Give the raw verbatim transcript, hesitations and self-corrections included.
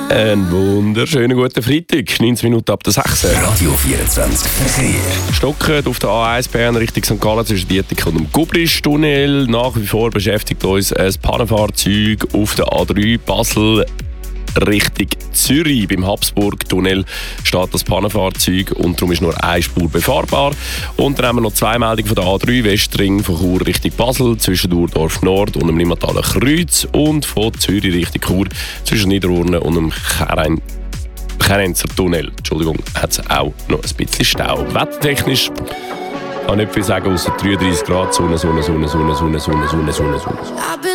Einen wunderschönen guten Freitag, neunzehn Minuten ab der sechs. Radio vierundzwanzig Verkehr. Stocken auf der A eins Bern Richtung Sankt Gallen zwischen Dietik und dem Gubrisch-Tunnel. Nach wie vor beschäftigt uns ein Pannenfahrzeug auf der A drei Basel Richtung Zürich. Beim Habsburg-Tunnel steht das Pannenfahrzeug und darum ist nur eine Spur befahrbar. Und dann haben wir noch zwei Meldungen von der A drei Westring von Chur Richtung Basel zwischen Urdorf Nord und dem Limmataler Kreuz und von Zürich Richtung Chur zwischen Niederurne und dem Cherein Cherenzer Tunnel. Entschuldigung, hat es auch noch ein bisschen Stau. Wettertechnisch kann ich nicht viel sagen, außer dreiunddreißig Grad, Sonne, Sonne, Sonne, Sonne, Sonne, Sonne, Sonne, Sonne, Sonne.